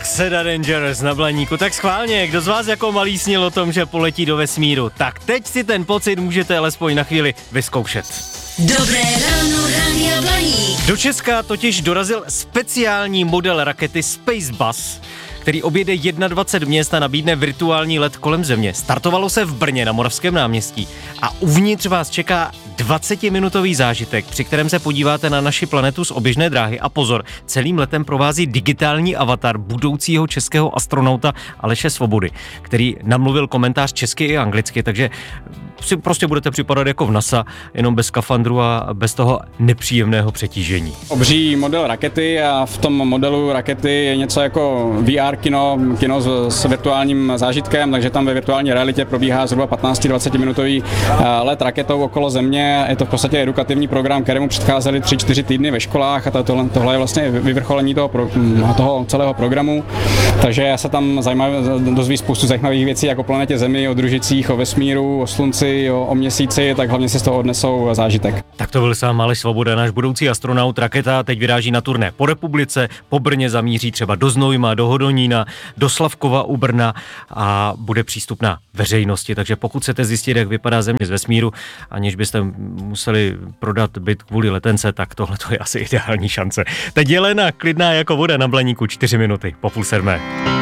Seda Dangerous na Blaníku. Tak schválně, kdo z vás jako malý snil o tom, že poletí do vesmíru, tak teď si ten pocit můžete alespoň na chvíli vyzkoušet. Dobré ráno, Rádia Blaník. Do Česka totiž dorazil speciální model rakety Space Bus, který objede 21 měst a nabídne virtuální let kolem Země. Startovalo se v Brně na Moravském náměstí a uvnitř vás čeká 20-minutový zážitek, při kterém se podíváte na naši planetu z oběžné dráhy a pozor, celým letem provází digitální avatar budoucího českého astronauta Aleše Svobody, který namluvil komentář česky i anglicky, takže si prostě budete připadat jako v NASA, jenom bez skafandru a bez toho nepříjemného přetížení. Obří model rakety a v tom modelu rakety je něco jako VR kino s virtuálním zážitkem, takže tam ve virtuální realitě probíhá zhruba 15-20 minutový let raketou okolo Země. Je to v podstatě edukativní program, kterému předcházely 3-4 týdny ve školách a tohle je vlastně vyvrcholení toho celého programu. Takže se tam dozví spoustu zajímavých věcí jako o planetě Zemi, o družicích, o vesmíru, o slunci, o měsíci, tak hlavně si z toho odnesou zážitek. Tak to byl sám Aleš Svoboda, náš budoucí astronaut. Raketa teď vyráží na turné po republice, po Brně zamíří třeba do Znojma, do Hodonína, do Slavkova u Brna a bude přístupná veřejnosti. Takže pokud chcete zjistit, jak vypadá Země z vesmíru, aniž byste museli prodat byt kvůli letence, tak tohle je asi ideální šance. Teď Jelena, klidná jako voda na Blaníku, 4 minuty po 6:30.